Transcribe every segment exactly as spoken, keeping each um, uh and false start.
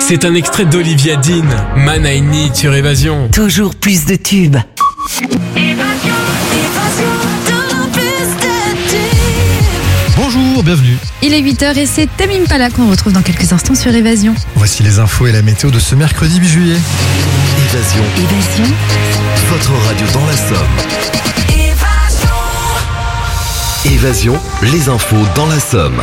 C'est un extrait d'Olivia Dean, Man I Need sur Évasion. Toujours plus de tubes. Bonjour, bienvenue. Il est huit heures et c'est Tamim Pala qu'on retrouve dans quelques instants sur Évasion. Voici les infos et la météo de ce mercredi huit juillet. Évasion. Évasion. Votre radio dans la Somme. Évasion, les infos dans la Somme.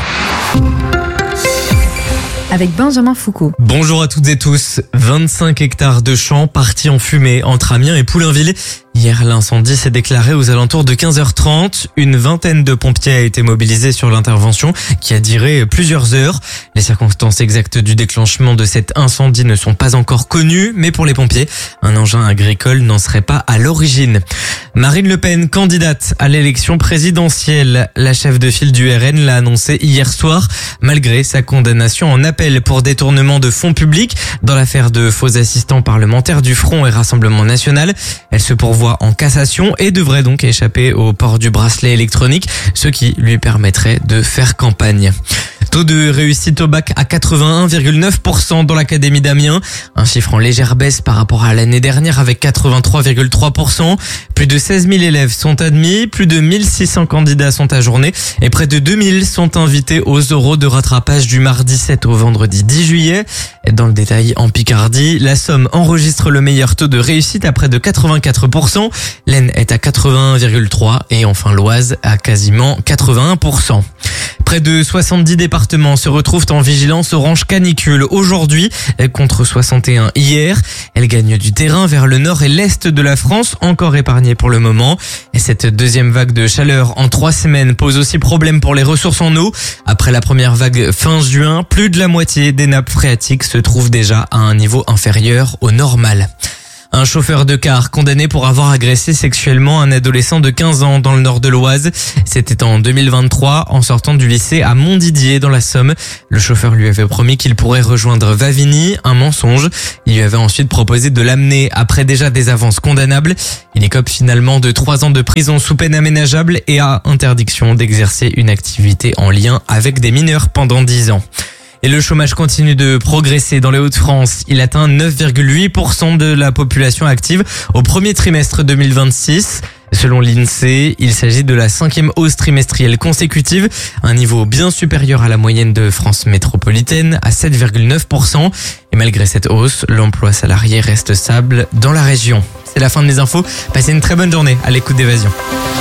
Avec Benjamin Foucault. Bonjour à toutes et tous. vingt-cinq hectares de champs partis en fumée entre Amiens et Poulainville. Hier, l'incendie s'est déclaré aux alentours de quinze heures trente. Une vingtaine de pompiers a été mobilisée sur l'intervention qui a duré plusieurs heures. Les circonstances exactes du déclenchement de cet incendie ne sont pas encore connues, mais pour les pompiers, un engin agricole n'en serait pas à l'origine. Marine Le Pen, candidate à l'élection présidentielle. La chef de file du R N l'a annoncé hier soir, malgré sa condamnation en appel pour détournement de fonds publics dans l'affaire de faux assistants parlementaires du Front et Rassemblement National. Elle se pourvoit en cassation et devrait donc échapper au port du bracelet électronique, ce qui lui permettrait de faire campagne. Taux de réussite au bac à quatre-vingt-un virgule neuf pour cent dans l'académie d'Amiens, un chiffre en légère baisse par rapport à l'année dernière avec quatre-vingt-trois virgule trois pour cent. Plus de seize mille élèves sont admis, plus de mille six cents candidats sont ajournés et près de deux mille sont invités aux oraux de rattrapage du mardi sept au vendredi dix juillet. Dans le détail, en Picardie, la Somme enregistre le meilleur taux de réussite à près de quatre-vingt-quatre pour cent. L'Aisne est à quatre-vingt-un virgule trois pour cent et enfin l'Oise à quasiment quatre-vingt-un pour cent. Près de soixante-dix départements se retrouvent en vigilance orange canicule aujourd'hui contre soixante et un hier. Elle gagne du terrain vers le nord et l'est de la France, encore épargnée pour le moment. Et cette deuxième vague de chaleur en trois semaines pose aussi problème pour les ressources en eau. Après la première vague fin juin, plus de la moitié des nappes phréatiques se trouvent déjà à un niveau inférieur au normal. Un chauffeur de car condamné pour avoir agressé sexuellement un adolescent de quinze ans dans le nord de l'Oise. C'était en deux mille vingt-trois, en sortant du lycée à Montdidier dans la Somme. Le chauffeur lui avait promis qu'il pourrait rejoindre Vavigny, un mensonge. Il lui avait ensuite proposé de l'amener après déjà des avances condamnables. Il écope finalement de trois ans de prison sous peine aménageable et a interdiction d'exercer une activité en lien avec des mineurs pendant dix ans. Et le chômage continue de progresser dans les Hauts-de-France. Il atteint neuf virgule huit pour cent de la population active au premier trimestre deux mille vingt-six. Selon l'INSEE, il s'agit de la cinquième hausse trimestrielle consécutive, un niveau bien supérieur à la moyenne de France métropolitaine à sept virgule neuf pour cent. Et malgré cette hausse, l'emploi salarié reste stable dans la région. C'est la fin de mes infos. Passez une très bonne journée à l'écoute d'Évasion.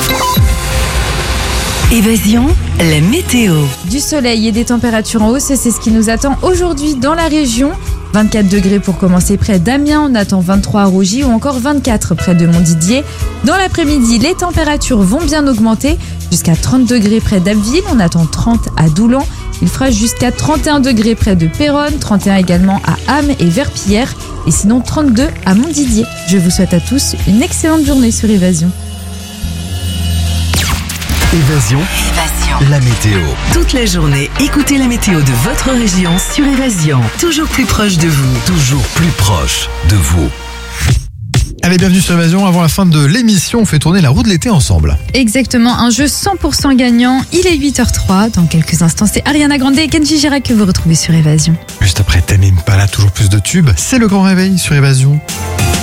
Évasion, la météo. Du soleil et des températures en hausse, c'est ce qui nous attend aujourd'hui dans la région. vingt-quatre degrés pour commencer près d'Amiens, on attend vingt-trois à Rougy ou encore vingt-quatre près de Montdidier. Dans l'après-midi, les températures vont bien augmenter jusqu'à trente degrés près d'Abbeville, on attend trente à Doulan. Il fera jusqu'à trente et un degrés près de Péronne, trente et un également à Ham et Verpillière et sinon trente-deux à Montdidier. Je vous souhaite à tous une excellente journée sur Évasion. Évasion, Évasion. la météo. Toute la journée, écoutez la météo de votre région sur Évasion. Toujours plus proche de vous. Toujours plus proche de vous. Allez, bienvenue sur Évasion. Avant la fin de l'émission, on fait tourner la roue de l'été ensemble. Exactement, un jeu cent pour cent gagnant. Il est huit heures trois. Dans quelques instants, c'est Ariana Grande et Kenji Girac que vous retrouvez sur Évasion. Juste après Tamim Pala, toujours plus de tubes. C'est le grand réveil sur Évasion.